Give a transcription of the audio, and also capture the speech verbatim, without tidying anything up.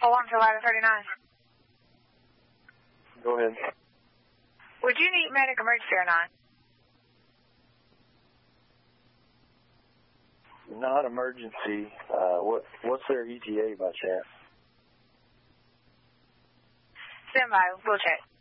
Hold on to ladder thirty-nine. Go ahead. Would you need medic emergency or not? Not emergency. Uh, what what's their E T A by chance? Stand by. We'll check.